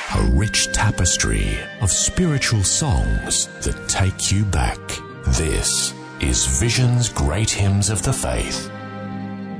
A rich tapestry of spiritual songs that take you back. This is Vision's Great Hymns of the Faith